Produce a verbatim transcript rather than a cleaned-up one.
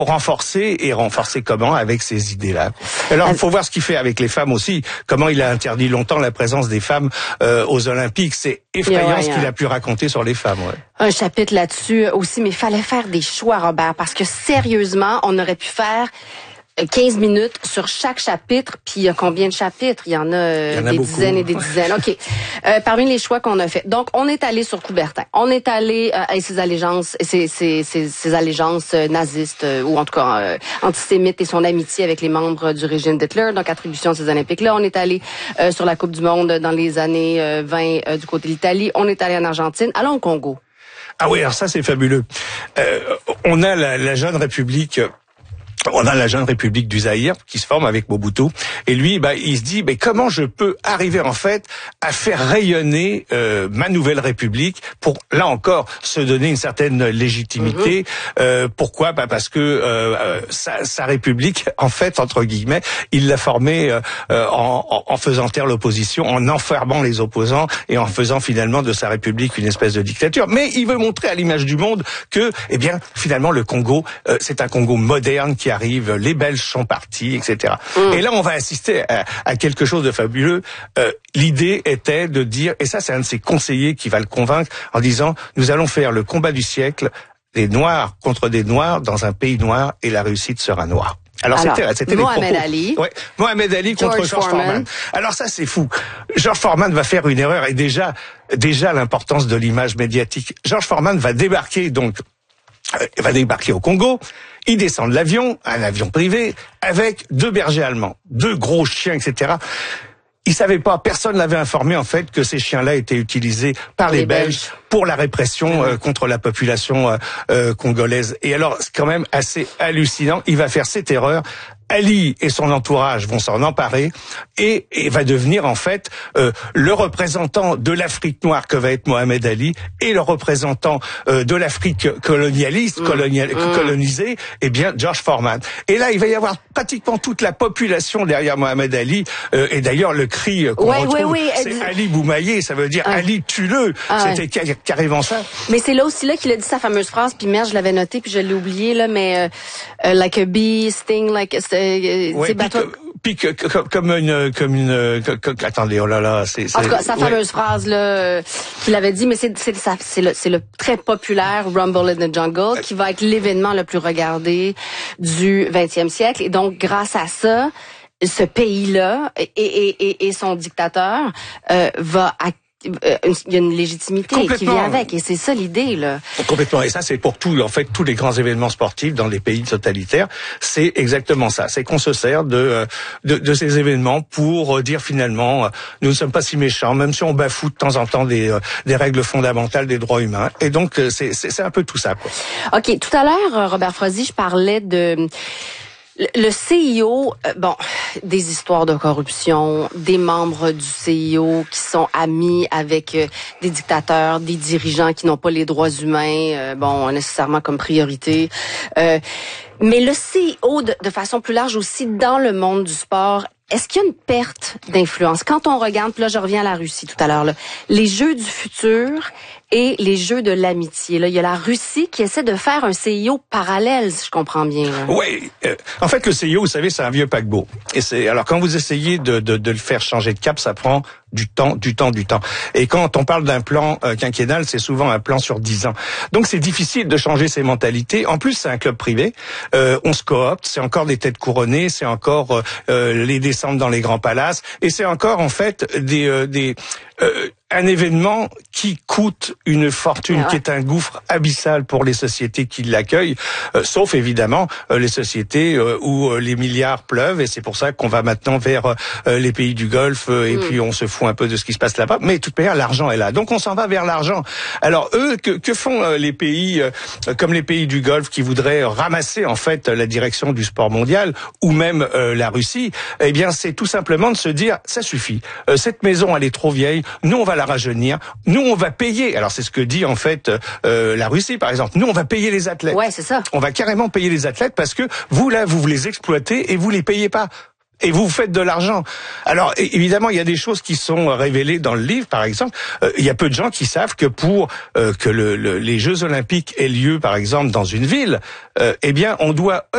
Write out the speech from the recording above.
renforcer et renforcer comment avec ces idées-là. Alors il faut voir ce qu'il fait avec les femmes aussi. Comment il a interdit longtemps la présence des femmes euh, aux Olympiques. C'est effrayant yeah, ouais, ce qu'il yeah. a pu raconter sur les femmes. Ouais. Un chapitre là-dessus aussi, mais il fallait faire des choix, Robert, parce que sérieusement, on aurait pu faire quinze minutes sur chaque chapitre, puis il y a combien de chapitres? Il y en a, euh, il y en a des beaucoup. dizaines et des dizaines. OK. Euh, parmi les choix qu'on a fait. Donc, on est allé sur Coubertin. On est allé euh, avec ses allégeances, ses, ses, ses, ses allégeances nazistes, euh, ou en tout cas euh, antisémites, et son amitié avec les membres du régime d'Hitler, donc attribution de ces Olympiques-là. On est allé euh, sur la Coupe du Monde dans les années euh, vingt euh, du côté de l'Italie. On est allé en Argentine. Allons au Congo. Ah oui, alors ça, c'est fabuleux. Euh, on a la, la jeune République... On a la jeune République du Zaïre qui se forme avec Mobutu, et lui, bah, il se dit, mais comment je peux arriver en fait à faire rayonner euh, ma nouvelle République pour là encore se donner une certaine légitimité. Mmh. Euh, pourquoi Bah parce que euh, sa, sa République, en fait, entre guillemets, il l'a formée euh, en, en faisant taire l'opposition, en enfermant les opposants et en faisant finalement de sa République une espèce de dictature. Mais il veut montrer à l'image du monde que, eh bien, finalement, le Congo, euh, c'est un Congo moderne qui arrive, les Belges sont partis, et cetera. Mmh. Et là, on va assister à, à quelque chose de fabuleux. Euh, l'idée était de dire, et ça, c'est un de ses conseillers qui va le convaincre, en disant, nous allons faire le combat du siècle, des Noirs contre des Noirs dans un pays noir, et la réussite sera noire. Alors, Alors c'était, c'était Mohamed les propos. Ali. Ouais, Mohamed Ali contre George, George Foreman. Foreman. Alors ça, c'est fou. George Foreman va faire une erreur, et déjà, déjà l'importance de l'image médiatique. George Foreman va débarquer donc. Il va débarquer au Congo, il descend de l'avion, un avion privé, avec deux bergers allemands, deux gros chiens, et cetera. Il savait pas, personne l'avait informé en fait que ces chiens-là étaient utilisés par les, les Belges, Belges pour la répression euh, contre la population euh, euh, congolaise. Et alors, c'est quand même assez hallucinant. Il va faire cette erreur. Ali et son entourage vont s'en emparer et, et va devenir en fait euh, le représentant de l'Afrique noire que va être Mohamed Ali et le représentant euh, de l'Afrique colonialiste, mmh. colonial, mmh. colonisée, eh bien George Foreman. Et là, il va y avoir pratiquement toute la population derrière Mohamed Ali. Euh, et d'ailleurs, le cri qu'on ouais, retrouve, ouais, ouais, c'est elle... Ali Boumaillé, ça veut dire ah. Ali tue-le. Ah, C'était ouais. carrément ça. Mais c'est là aussi là qu'il a dit sa fameuse phrase. Puis merde, je l'avais noté puis je l'ai oublié là, mais euh, uh, like a bee, sting like. A... Ouais, pique, pique comme une, comme une, comme, attendez, oh là là, c'est, c'est en tout cas, sa fameuse ouais. phrase là qu'il avait dit, mais c'est, c'est, c'est le, c'est le très populaire Rumble in the Jungle qui va être l'événement le plus regardé du vingtième siècle, et donc grâce à ça, ce pays-là et, et, et, et son dictateur euh, va acquérir. Il y a une légitimité qui vient avec, et c'est ça l'idée là. Complètement, et ça c'est pour tout, en fait, tous les grands événements sportifs dans les pays totalitaires, c'est exactement ça. C'est qu'on se sert de, de de ces événements pour dire finalement, nous ne sommes pas si méchants, même si on bafoue de temps en temps des des règles fondamentales des droits humains. Et donc c'est c'est, c'est un peu tout ça, quoi. Ok, tout à l'heure, Robert Frozy, je parlais de le C I O, euh, bon, des histoires de corruption, des membres du C I O qui sont amis avec euh, des dictateurs, des dirigeants qui n'ont pas les droits humains, euh, bon, nécessairement comme priorité. Euh, mais le C I O, de, de façon plus large aussi, dans le monde du sport, est-ce qu'il y a une perte d'influence? Quand on regarde, puis là, je reviens à la Russie tout à l'heure, là, les Jeux du futur et les Jeux de l'amitié. Là, il y a la Russie qui essaie de faire un C I O parallèle, si je comprends bien. Là. Oui. Euh, en fait, le C I O, vous savez, c'est un vieux paquebot. Et c'est alors quand vous essayez de, de, de le faire changer de cap, ça prend du temps, du temps, du temps. Et quand on parle d'un plan euh, quinquennal, c'est souvent un plan sur dix ans. Donc c'est difficile de changer ses mentalités. En plus, c'est un club privé. Euh, on se coopte. C'est encore des têtes couronnées. C'est encore euh, les descentes dans les grands palaces. Et c'est encore en fait des euh, des euh, un événement qui coûte une fortune, ah ouais. qui est un gouffre abyssal pour les sociétés qui l'accueillent, euh, sauf évidemment euh, les sociétés euh, où euh, les milliards pleuvent, et c'est pour ça qu'on va maintenant vers euh, les pays du Golfe, euh, et mmh. puis on se fout un peu de ce qui se passe là-bas, mais de toute manière, l'argent est là. Donc on s'en va vers l'argent. Alors eux, que, que font euh, les pays euh, comme les pays du Golfe qui voudraient ramasser en fait la direction du sport mondial, ou même euh, la Russie? Eh bien, c'est tout simplement de se dire, ça suffit. Euh, cette maison, elle est trop vieille. Nous, on va la rajeunir. Nous, on va payer. Alors, c'est ce que dit en fait euh, la Russie, par exemple. Nous, on va payer les athlètes. Ouais, c'est ça. On va carrément payer les athlètes parce que vous, là, vous les exploitez et vous les payez pas. Et vous faites de l'argent. Alors, évidemment, il y a des choses qui sont révélées dans le livre, par exemple. Euh, il y a peu de gens qui savent que pour euh, que le, le, les Jeux Olympiques aient lieu, par exemple, dans une ville, euh, eh bien, on doit